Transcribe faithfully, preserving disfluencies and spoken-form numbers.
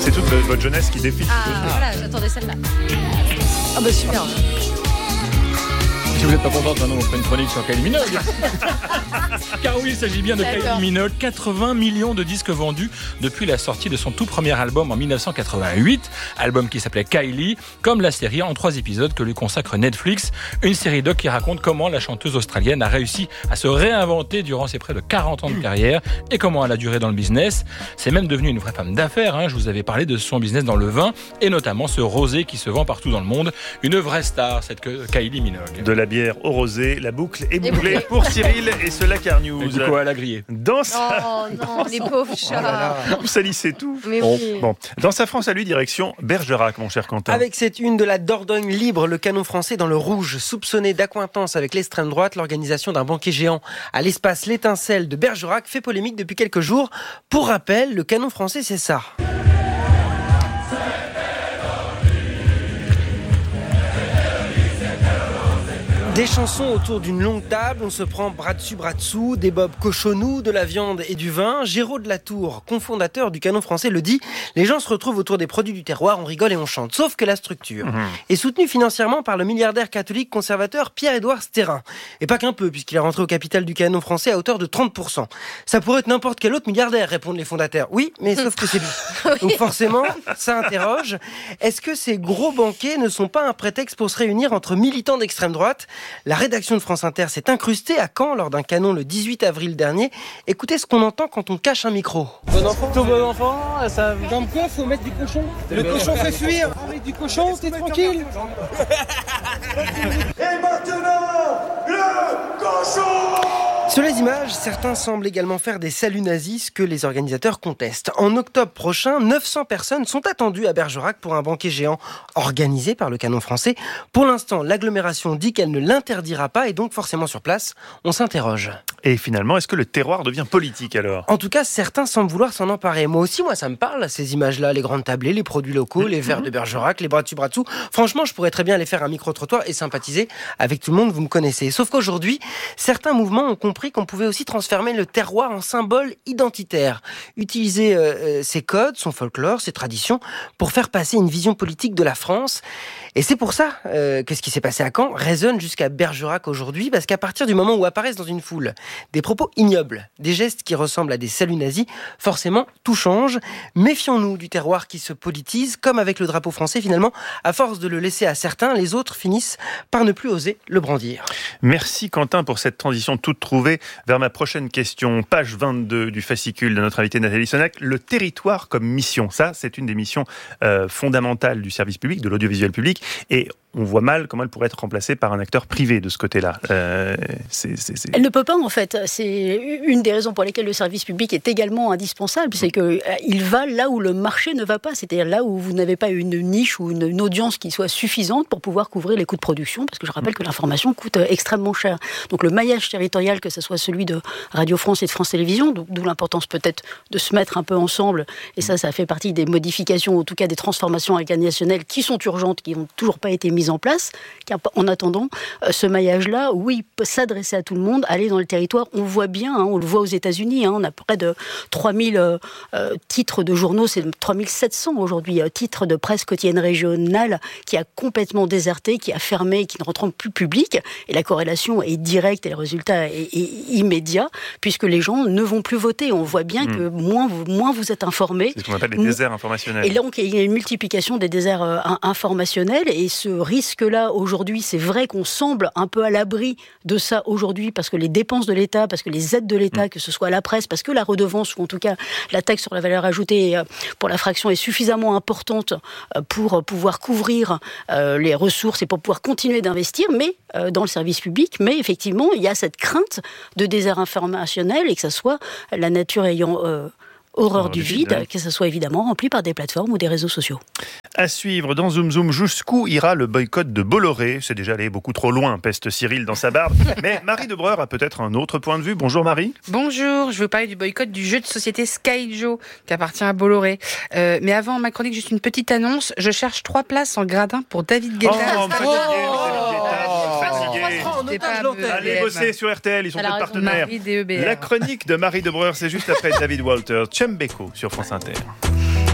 C'est toute votre jeunesse qui défile. Ah, voilà, j'attendais celle-là. Ah bah super. Si vous n'êtes pas contente, maintenant on fait une chronique sur Kylie Minogue. Car oui, il s'agit bien de D'accord. Kylie Minogue. quatre-vingts millions de disques vendus depuis la sortie de son tout premier album en dix-neuf cent quatre-vingt-huit. Album qui s'appelait Kylie, comme la série en trois épisodes que lui consacre Netflix. Une série doc qui raconte comment la chanteuse australienne a réussi à se réinventer durant ses près de quarante ans de carrière et comment elle a duré dans le business. C'est même devenu une vraie femme d'affaires. Hein. Je vous avais parlé de son business dans le vin et notamment ce rosé qui se vend partout dans le monde. Une vraie star, cette Kylie Minogue. De la bière au rosé, la boucle est bouclée pour Cyril et ce Lacar News. Et du coup, elle a grillé. Dans sa... Oh non, les pauvres chats. Vous salissez tout. Mais oui. Bon, dans sa France à lui, direction Bergerac, mon cher Quentin. Avec cette une de la Dordogne libre, le canon français dans le rouge, soupçonné d'accointance avec l'extrême droite, l'organisation d'un banquet géant à l'espace L'Étincelle de Bergerac fait polémique depuis quelques jours. Pour rappel, le canon français, c'est ça. Des chansons autour d'une longue table, on se prend bras dessus, bras dessous, des bobs cochonnous, de la viande et du vin. Géraud de la Tour, cofondateur du canon français, le dit, les gens se retrouvent autour des produits du terroir, on rigole et on chante. Sauf que la structure mmh. est soutenue financièrement par le milliardaire catholique conservateur Pierre-Édouard Stérin. Et pas qu'un peu, puisqu'il est rentré au capital du canon français à hauteur de trente pour cent. Ça pourrait être n'importe quel autre milliardaire, répondent les fondateurs. Oui, mais sauf que c'est lui. Donc forcément, ça interroge. Est-ce que ces gros banquets ne sont pas un prétexte pour se réunir entre militants d'extrême droite ? La rédaction de France Inter s'est incrustée à Caen lors d'un canon le dix-huit avril dernier. Écoutez ce qu'on entend quand on cache un micro. Bon enfant, tout bon enfant, ça... Comme quoi, faut mettre du cochon. Le cochon fait fuir. Avec du cochon, t'es tranquille. Et maintenant, le cochon! Sur les images, certains semblent également faire des saluts nazis, ce que les organisateurs contestent. En octobre prochain, neuf cents personnes sont attendues à Bergerac pour un banquet géant organisé par le canon français. Pour l'instant, l'agglomération dit qu'elle ne l'interdira pas et donc forcément sur place, on s'interroge. Et finalement, est-ce que le terroir devient politique alors ? En tout cas, certains semblent vouloir s'en emparer. Moi aussi, moi ça me parle, ces images-là, les grandes tablées, les produits locaux, les verres de Bergerac, les bras dessus, bras dessous. Franchement, je pourrais très bien aller faire un micro-trottoir et sympathiser avec tout le monde, vous me connaissez. Sauf qu'aujourd'hui, certains mouvements ont compris qu'on pouvait aussi transformer le terroir en symbole identitaire. Utiliser euh, ses codes, son folklore, ses traditions, pour faire passer une vision politique de la France. Et c'est pour ça euh, que ce qui s'est passé à Caen résonne jusqu'à Bergerac aujourd'hui, parce qu'à partir du moment où apparaissent dans une foule des propos ignobles, des gestes qui ressemblent à des saluts nazis, forcément tout change. Méfions-nous du terroir qui se politise, comme avec le drapeau français finalement. À force de le laisser à certains, les autres finissent par ne plus oser le brandir. Merci Quentin pour cette transition toute trouvée vers ma prochaine question. Page vingt-deux du fascicule de notre invitée Nathalie Sonac. Le territoire comme mission, ça c'est une des missions euh, fondamentales du service public, de l'audiovisuel public. Et on voit mal comment elle pourrait être remplacée par un acteur privé de ce côté-là. Euh, c'est, c'est, c'est... Elle ne peut pas, en fait. C'est une des raisons pour lesquelles le service public est également indispensable. C'est qu'il va là où le marché ne va pas. C'est-à-dire là où vous n'avez pas une niche ou une, une audience qui soit suffisante pour pouvoir couvrir les coûts de production. Parce que je rappelle que l'information coûte extrêmement cher. Donc le maillage territorial, que ce soit celui de Radio France et de France Télévisions, d'où l'importance peut-être de se mettre un peu ensemble. Et ça, ça fait partie des modifications, en tout cas des transformations organisationnelles qui sont urgentes, qui n'ont toujours pas été mises en place, car en attendant, ce maillage-là, oui, peut s'adresser à tout le monde, aller dans le territoire. On voit bien, hein, on le voit aux États-Unis, hein, on a près de trois mille euh, euh, titres de journaux, c'est trois mille sept cents aujourd'hui, euh, titres de presse quotidienne régionale qui a complètement déserté, qui a fermé, qui ne rentre plus public. Et la corrélation est directe et le résultat est, est immédiat, puisque les gens ne vont plus voter. On voit bien mmh. que moins vous, moins vous êtes informés. C'est ce qu'on appelle les déserts informationnels. Et donc, il y a une multiplication des déserts euh, informationnels, et ce risque-là, aujourd'hui, c'est vrai qu'on semble un peu à l'abri de ça aujourd'hui, parce que les dépenses de l'État, parce que les aides de l'État, mmh. que ce soit la presse, parce que la redevance, ou en tout cas la taxe sur la valeur ajoutée pour la fraction est suffisamment importante pour pouvoir couvrir euh, les ressources et pour pouvoir continuer d'investir, mais euh, dans le service public. Mais effectivement, il y a cette crainte de désert informationnel, et que ce soit la nature ayant... Euh, horreur du vide, vide ouais. que ce soit évidemment rempli par des plateformes ou des réseaux sociaux. À suivre dans Zoom Zoom, jusqu'où ira le boycott de Bolloré ? C'est déjà allé beaucoup trop loin, peste Cyril dans sa barbe. Mais Marie Debreur a peut-être un autre point de vue. Bonjour Marie. Bonjour, je veux parler du boycott du jeu de société Skyjo qui appartient à Bolloré. Euh, mais avant ma chronique, juste une petite annonce. Je cherche trois places en gradin pour David Guetta. Oh, allez bosser sur R T L, ils sont peut-être partenaires. La chronique de Marie Debreur, c'est juste après David Walter, Chembeko sur France Inter.